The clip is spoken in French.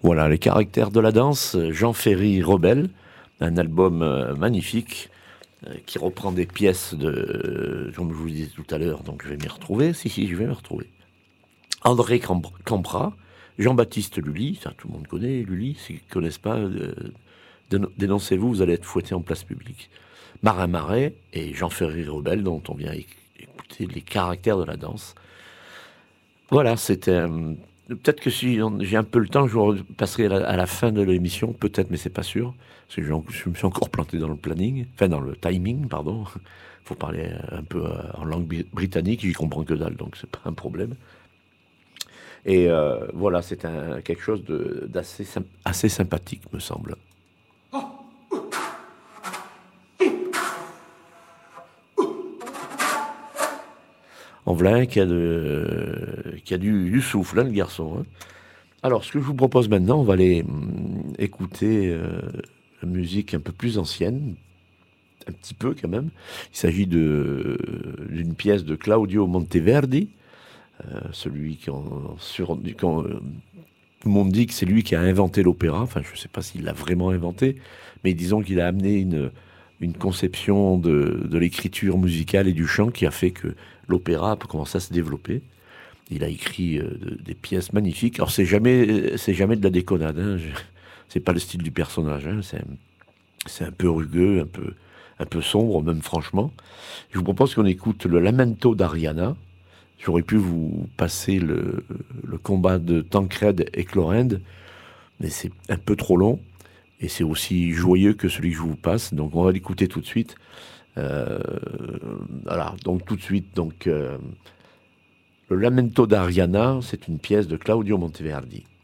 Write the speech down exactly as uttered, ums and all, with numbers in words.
Voilà, les caractères de la danse, Jean Ferry Rebelle, un album euh, magnifique euh, qui reprend des pièces de, euh, comme je vous le disais tout à l'heure, donc je vais m'y retrouver, si, si, je vais m'y retrouver. André Camp- Campra, Jean-Baptiste Lully, ça tout le monde connaît, Lully, s'ils ne connaissent pas, euh, déno- dénoncez-vous, vous allez être fouetté en place publique. Marin Marais et Jean Ferry Rebelle, dont on vient éc- écouter les caractères de la danse. Voilà, c'était. euh, Peut-être que si on- j'ai un peu le temps, je vous passerai à la, à la fin de l'émission, peut-être, mais c'est pas sûr. Parce que j'ai en- je me suis encore planté dans le planning, enfin dans le timing, pardon. Faut parler un peu euh, en langue bi- britannique, j'y comprends que dalle, donc c'est pas un problème. Et euh, voilà, c'est un, quelque chose de- d'assez sym- assez sympathique, me semble. En voilà qui a, de, qui a du, du souffle, hein, le garçon. Hein. Alors, ce que je vous propose maintenant, on va aller hum, écouter euh, la musique un peu plus ancienne, un petit peu quand même. Il s'agit de, d'une pièce de Claudio Monteverdi, euh, celui qui en, sur, quand, euh, tout le monde dit que c'est lui qui a inventé l'opéra. Enfin, je ne sais pas s'il l'a vraiment inventé, mais disons qu'il a amené une, une conception de, de l'écriture musicale et du chant qui a fait que l'opéra a commencé à se développer. Il a écrit euh, de- des pièces magnifiques. Alors, c'est jamais, c'est jamais de la déconnade. Hein. Je- C'est pas le style du personnage. Hein. C'est, un- c'est un peu rugueux, un peu, un peu sombre, même franchement. Je vous propose qu'on écoute le Lamento d'Ariana. J'aurais pu vous passer le, le combat de Tancred et Clorinde, mais c'est un peu trop long. Et c'est aussi joyeux que celui que je vous passe. Donc, on va l'écouter tout de suite. Euh, voilà. Donc, tout de suite, donc, euh, le Lamento d'Ariana, c'est une pièce de Claudio Monteverdi.